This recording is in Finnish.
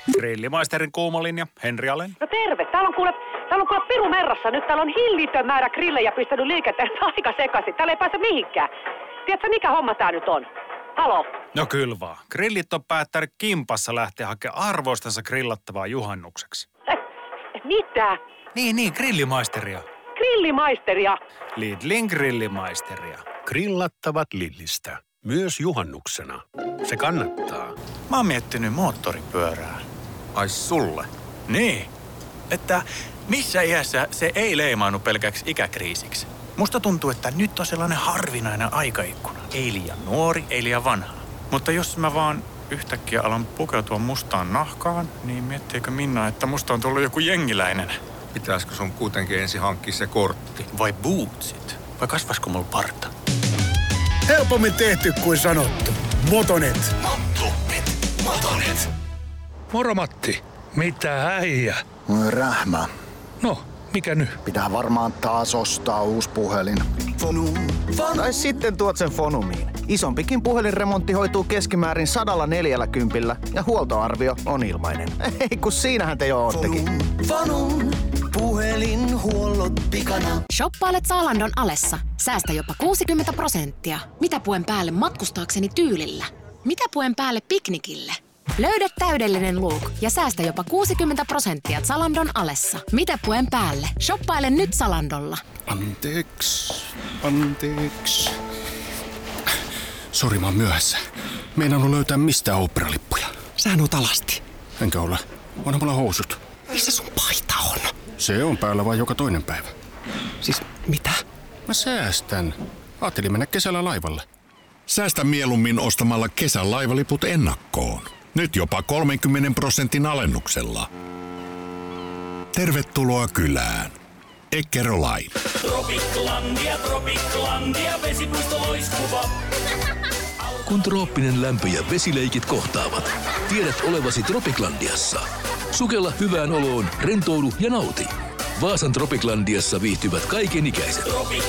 Grillimaisterin kuumolinja, Henri Alén. No terve. Täällä on kuule Piru Merrassa. Nyt täällä on hillitön määrä grillejä pistänyt liikenteen aika sekaisin. Täällä ei pääse mihinkään. Tiedätkö, mikä homma tää nyt on? Halo? No kyllä vaan. Grillit on päättänyt kimpassa lähteä hakemaan arvoistansa grillattavaa juhannukseksi. Mitä? Niin, grillimaisteria. Grillimaisteria? Lidlin grillimaisteria. Grillattavat Lidlistä. Myös juhannuksena. Se kannattaa. Mä oon miettinyt moottoripyörää. Ai sulle? Niin. Että missä iässä se ei leimaannu pelkäksi ikäkriisiksi? Musta tuntuu, että nyt on sellainen harvinainen aikaikkuna. Ei liian nuori, ei liian vanha. Mutta jos mä vaan yhtäkkiä alan pukeutua mustaan nahkaan, niin miettiikö Minna, että musta on tullut joku jengiläinen? Pitäisikö sun kuitenkin ensin hankkia se kortti? Vai bootsit? Vai kasvasko mulla parta? Helpommin tehty kuin sanottu. Motonet. Motonet. Moro Matti. Mitä äijä? Rähmä. No, mikä nyt? Pitää varmaan taas ostaa uusi puhelin. Tai sitten tuot sen Fonumiin. Isompikin puhelinremontti hoituu keskimäärin 140 ja huoltoarvio on ilmainen. Ei kun siinähän te jo oottekin. Fonum. Puhelinhuollot pikana. Shoppailet Zalandon alessa. Säästä jopa 60%. Mitä puen päälle matkustaakseni tyylillä? Mitä puen päälle piknikille? Löydä täydellinen look ja säästä jopa 60% Zalandon alessa. Mitä puen päälle? Shoppaile nyt Zalandolla. Anteeksi. Sori, mä oon myöhässä. Meinannut löytää mistään oopperalippuja. Sähän oot alasti. Enkä ole. Onhan mulla housut. Missä sun paita on? Se on päällä vaan joka toinen päivä. Siis mitä? Mä säästän. Ajattelin mennä kesällä laivalle. Säästä mieluummin ostamalla kesän laivaliput ennakkoon. Nyt jopa 30% alennuksella. Tervetuloa kylään. Eckerö-Line. Tropiklandia, vesipuisto loiskuva. Kun trooppinen lämpö ja vesileikit kohtaavat, tiedät olevasi Tropiklandiassa. Sukella hyvään oloon, rentoudu ja nauti. Vaasan Tropiklandiassa viihtyvät kaikenikäiset.